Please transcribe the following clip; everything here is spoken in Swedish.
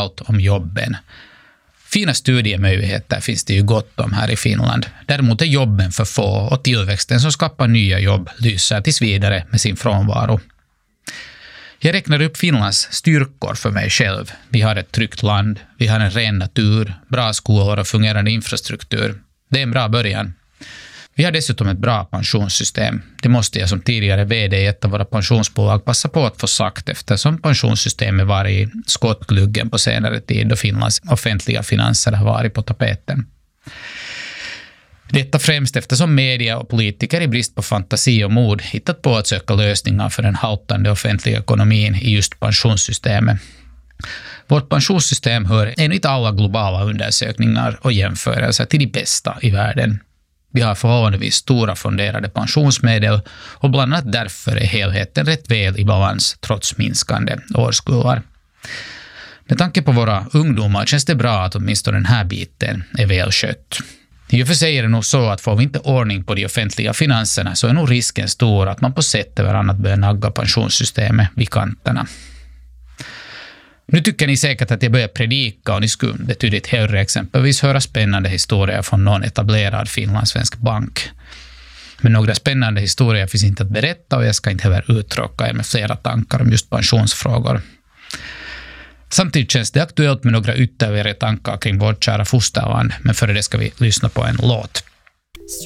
allt om jobben. Fina studiemöjligheter finns det ju gott om här i Finland. Däremot är jobben för få och tillväxten som skapar nya jobb lyser tills vidare med sin frånvaro. Jag räknar upp Finlands styrkor för mig själv. Vi har ett tryggt land, vi har en ren natur, bra skolor och fungerande infrastruktur. Det är en bra början. Vi har dessutom ett bra pensionssystem. Det måste jag som tidigare vd i ett av våra pensionsbolag passa på att få sagt eftersom pensionssystemet var i skottgluggen på senare tid och Finlands offentliga finanser har varit på tapeten. Detta främst eftersom media och politiker i brist på fantasi och mod hittat på att söka lösningar för den haltande offentliga ekonomin i just pensionssystemet. Vårt pensionssystem hör enligt alla globala undersökningar och jämförelser till de bästa i världen. Vi har förhållandevis stora fonderade pensionsmedel och bland annat därför är helheten rätt väl i balans trots minskande årskullar. Med tanke på våra ungdomar känns det bra att åtminstone den här biten är välskött. I och för sig är det nog så att får vi inte ordning på de offentliga finanserna så är nog risken stor att man på sätt över annat börjar nagga pensionssystemet vid kanterna. Nu tycker ni säkert att jag börjar predika och ni skulle betydligt hellre exempelvis höra spännande historier från någon etablerad finlandssvensk bank. Men några spännande historier finns inte att berätta och jag ska inte heller uttråka er med flera tankar om just pensionsfrågor. Samtidigt känns det aktuellt med några ytterligare tankar kring vårt kära fosterland, men före det ska vi lyssna på en låt.